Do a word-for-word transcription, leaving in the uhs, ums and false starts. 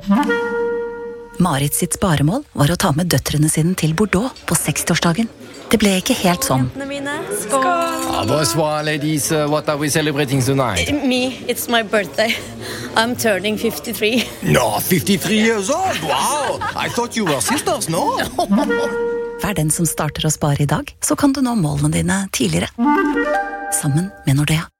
Marit sitt sparemål var å ta med døtrene sine til Bordeaux på sekstiårsdagen. Det ble ikke helt sånn. Skål! Ah, bonsoir, ladies. Uh, what are we celebrating tonight? Me, it's my birthday. I'm turning fifty-three. No, fifty-three years old. Wow! I thought you were sisters, no? Vær den som starter å spare i dag, så kan du nå målene dine tidligere. Sammen med Nordea.